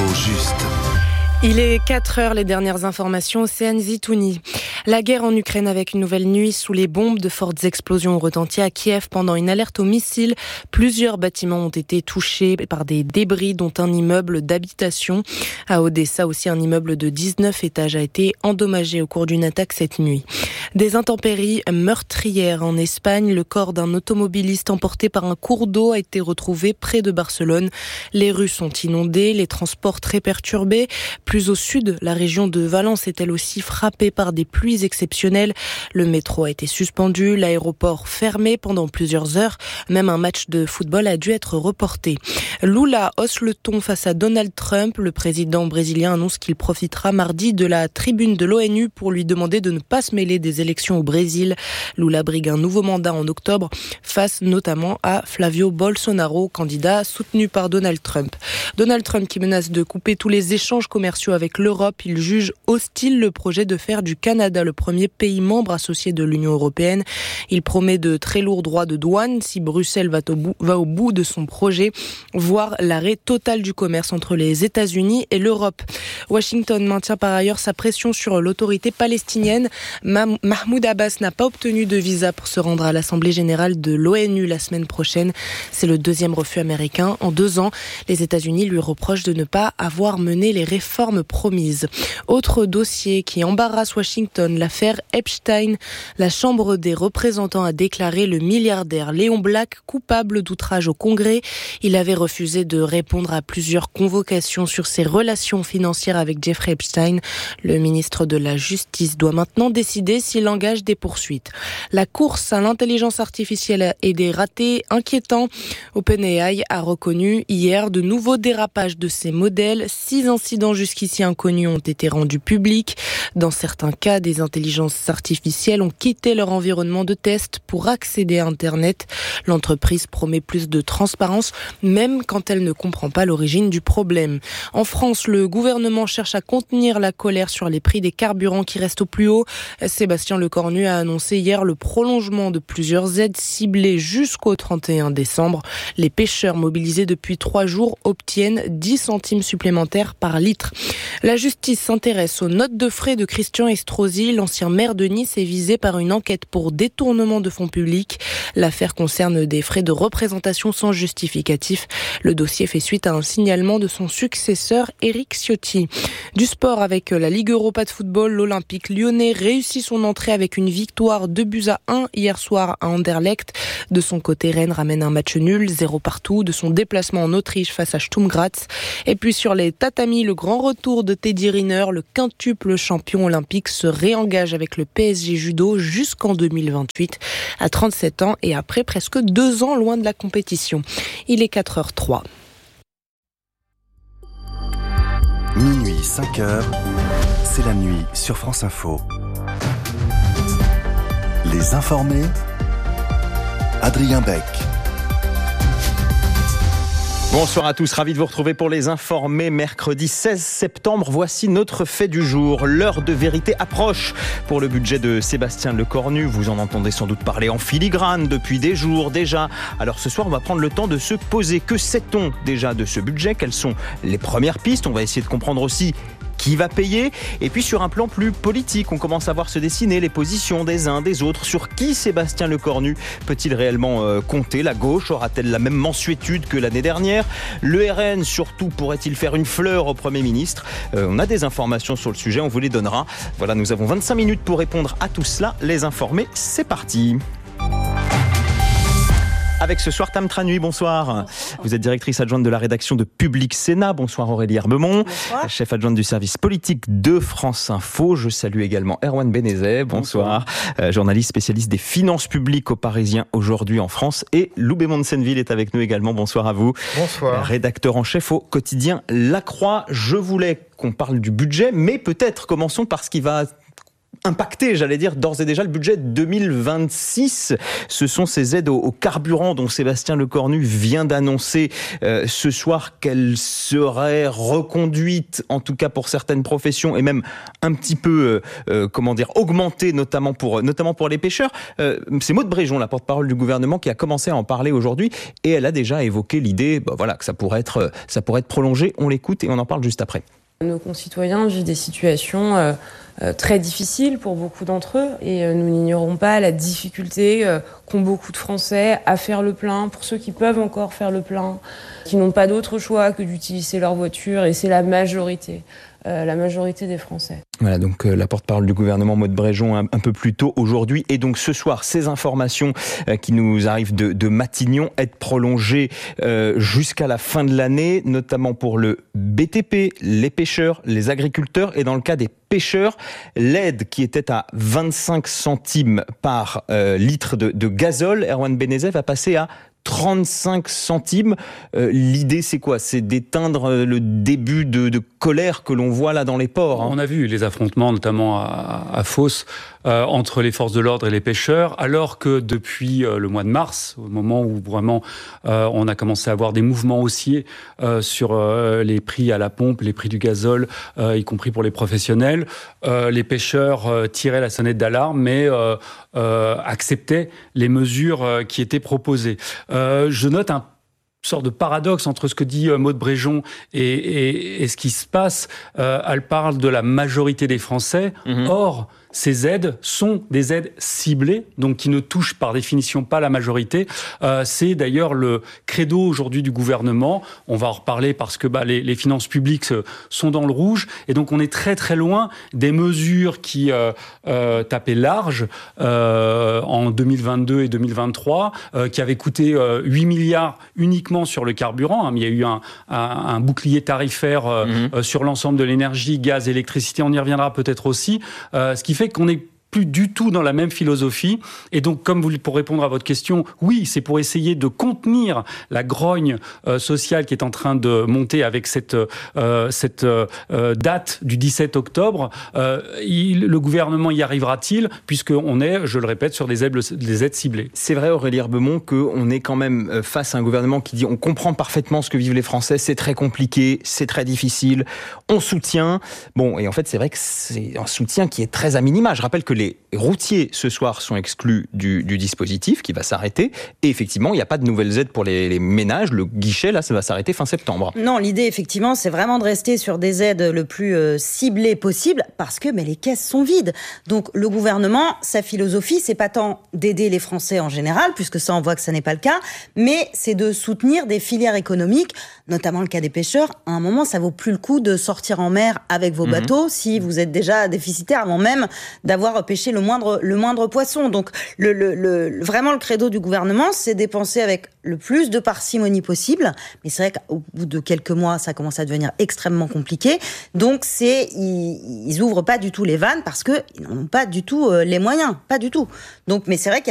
L'info juste. Il est 4h, les dernières informations, Océane Zitouni. La guerre en Ukraine avec une nouvelle nuit sous les bombes. De fortes explosions ont retenti à Kiev pendant une alerte aux missiles. Plusieurs bâtiments ont été touchés par des débris, dont un immeuble d'habitation. À Odessa aussi, un immeuble de 19 étages a été endommagé au cours d'une attaque cette nuit. Des intempéries meurtrières en Espagne. Le corps d'un automobiliste emporté par un cours d'eau a été retrouvé près de Barcelone. Les rues sont inondées, les transports très perturbés. Plus au sud, la région de Valence est elle aussi frappée par des pluies exceptionnelles. Le métro a été suspendu, l'aéroport fermé pendant plusieurs heures. Même un match de football a dû être reporté. Lula hausse le ton face à Donald Trump. Le président brésilien annonce qu'il profitera mardi de la tribune de l'ONU pour lui demander de ne pas se mêler des élections au Brésil. Lula brigue un nouveau mandat en octobre face notamment à Flavio Bolsonaro, candidat soutenu par Donald Trump. Donald Trump qui menace de couper tous les échanges commerciaux avec l'Europe. Il juge hostile le projet de faire du Canada le premier pays membre associé de l'Union européenne. Il promet de très lourds droits de douane si Bruxelles va au bout de son projet, voire l'arrêt total du commerce entre les États-Unis et l'Europe. Washington maintient par ailleurs sa pression sur l'autorité palestinienne. Mahmoud Abbas n'a pas obtenu de visa pour se rendre à l'Assemblée générale de l'ONU la semaine prochaine. C'est le deuxième refus américain en 2 ans. Les États-Unis lui reprochent de ne pas avoir mené les réformes promises. Autre dossier qui embarrasse Washington, l'affaire Epstein. La Chambre des représentants a déclaré le milliardaire Léon Black coupable d'outrage au Congrès. Il avait refusé de répondre à plusieurs convocations sur ses relations financières avec Jeffrey Epstein. Le ministre de la Justice doit maintenant décider s'il engage des poursuites. La course à l'intelligence artificielle et des ratés inquiétants. OpenAI a reconnu hier de nouveaux dérapages de ses modèles. 6 incidents jusqu'ici inconnus ont été rendus publics. Dans certains cas, des intelligences artificielles ont quitté leur environnement de test pour accéder à Internet. L'entreprise promet plus de transparence, même quand elle ne comprend pas l'origine du problème. En France, le gouvernement cherche à contenir la colère sur les prix des carburants qui restent au plus haut. Sébastien Lecornu a annoncé hier le prolongement de plusieurs aides ciblées jusqu'au 31 décembre. Les pêcheurs mobilisés depuis 3 jours obtiennent 10 centimes supplémentaires par litre. La justice s'intéresse aux notes de frais de Christian Estrosi. L'ancien maire de Nice est visé par une enquête pour détournement de fonds publics. L'affaire concerne des frais de représentation sans justificatif. Le dossier fait suite à un signalement de son successeur Éric Ciotti. Du sport avec la Ligue Europa de football, l'Olympique lyonnais réussit son entrée avec une victoire 2-1 hier soir à Anderlecht. De son côté, Rennes ramène un match nul, 0 partout, de son déplacement en Autriche face à Sturm Graz. Et puis sur les tatamis, le grand retour de Teddy Riner, le quintuple champion olympique, se réengage avec le PSG Judo jusqu'en 2028, à 37 ans et après presque 2 ans loin de la compétition. Il est 4h03. Minuit, 5h, c'est la nuit sur France Info. Les informés, Adrien Beck. Bonsoir à tous, ravi de vous retrouver pour les informés. Mercredi 16 septembre, voici notre fait du jour. L'heure de vérité approche pour le budget de Sébastien Lecornu. Vous en entendez sans doute parler en filigrane depuis des jours déjà. Alors ce soir, on va prendre le temps de se poser. Que sait-on déjà de ce budget ? Quelles sont les premières pistes ? On va essayer de comprendre aussi qui va payer ? Et puis sur un plan plus politique, on commence à voir se dessiner les positions des uns des autres. Sur qui Sébastien Lecornu peut-il réellement compter ? La gauche aura-t-elle la même mansuétude que l'année dernière ? Le RN surtout pourrait-il faire une fleur au Premier ministre ? On a des informations sur le sujet, on vous les donnera. Voilà, nous avons 25 minutes pour répondre à tout cela. Les informés, c'est parti. Avec ce soir Tam Tranui, bonsoir. Vous êtes directrice adjointe de la rédaction de Public Sénat. Bonsoir Aurélie Herbemont, bonsoir. Chef adjointe du service politique de France Info. Je salue également Erwan Benezet, bonsoir. Journaliste spécialiste des finances publiques au Parisien aujourd'hui en France. Et Loubé Monsenville est avec nous également, bonsoir à vous. Bonsoir. Rédacteur en chef au quotidien La Croix. Je voulais qu'on parle du budget, mais peut-être commençons par ce qui va impacter, j'allais dire, d'ores et déjà le budget 2026. Ce sont ces aides au carburant dont Sébastien Lecornu vient d'annoncer ce soir qu'elles seraient reconduites, en tout cas pour certaines professions, et même un petit peu, augmentées, notamment pour les pêcheurs. C'est Maude Bréjon, la porte-parole du gouvernement, qui a commencé à en parler aujourd'hui, et elle a déjà évoqué l'idée, que ça pourrait être prolongé. On l'écoute et on en parle juste après. Nos concitoyens vivent des situations très difficiles pour beaucoup d'entre eux et nous n'ignorons pas la difficulté qu'ont beaucoup de Français à faire le plein, pour ceux qui peuvent encore faire le plein, qui n'ont pas d'autre choix que d'utiliser leur voiture, et c'est la majorité des Français. Voilà, donc la porte-parole du gouvernement, Maude Bréjon, un peu plus tôt aujourd'hui. Et donc ce soir, ces informations qui nous arrivent de Matignon être prolongées jusqu'à la fin de l'année, notamment pour le BTP, les pêcheurs, les agriculteurs, et dans le cas des pêcheurs, l'aide qui était à 25 centimes par litre de gazole, Erwan Benezet, va passer à 35 centimes. L'idée, c'est quoi ? C'est d'éteindre le début de colère que l'on voit là dans les ports. On a vu les affrontements, notamment à Fos, entre les forces de l'ordre et les pêcheurs, alors que depuis le mois de mars, au moment où vraiment on a commencé à avoir des mouvements haussiers sur les prix à la pompe, les prix du gazole, y compris pour les professionnels, les pêcheurs tiraient la sonnette d'alarme, mais acceptaient les mesures qui étaient proposées. Je note une sorte de paradoxe entre ce que dit Maude Bréjon et ce qui se passe. Elle parle de la majorité des Français. Or, ces aides sont des aides ciblées, donc qui ne touchent par définition pas la majorité. C'est d'ailleurs le credo aujourd'hui du gouvernement. On va en reparler parce que les finances publiques sont dans le rouge. Et donc on est très très loin des mesures qui tapaient large en 2022 et 2023, qui avaient coûté 8 milliards uniquement sur le carburant. Il y a eu un bouclier tarifaire sur l'ensemble de l'énergie, gaz, électricité. On y reviendra peut-être aussi. Ce qui fait qu'on n'est plus du tout dans la même philosophie. Et donc, pour répondre à votre question, oui, c'est pour essayer de contenir la grogne sociale qui est en train de monter avec cette date du 17 octobre. Le gouvernement y arrivera-t-il, puisqu'on est, je le répète, sur des aides ciblées. C'est vrai, Aurélie Herbemont, qu'on est quand même face à un gouvernement qui dit on comprend parfaitement ce que vivent les Français, c'est très compliqué, c'est très difficile, on soutient. Bon, et en fait, c'est vrai que c'est un soutien qui est très à minima. Je rappelle que les routiers, ce soir, sont exclus du dispositif qui va s'arrêter. Et effectivement, il n'y a pas de nouvelles aides pour les ménages. Le guichet, là, ça va s'arrêter fin septembre. Non, l'idée, effectivement, c'est vraiment de rester sur des aides le plus ciblées possible parce que les caisses sont vides. Donc, le gouvernement, sa philosophie, c'est pas tant d'aider les Français en général, puisque ça, on voit que ça n'est pas le cas, mais c'est de soutenir des filières économiques, notamment le cas des pêcheurs. À un moment, ça vaut plus le coup de sortir en mer avec vos bateaux si vous êtes déjà déficitaire avant même d'avoir pêché le moindre poisson. Donc, vraiment, le credo du gouvernement, c'est dépenser avec le plus de parcimonie possible. Mais c'est vrai qu'au bout de quelques mois, ça commence à devenir extrêmement compliqué. Donc, ils ouvrent pas du tout les vannes parce qu'ils n'en ont pas du tout les moyens. Pas du tout. Donc, mais c'est vrai qu'il y a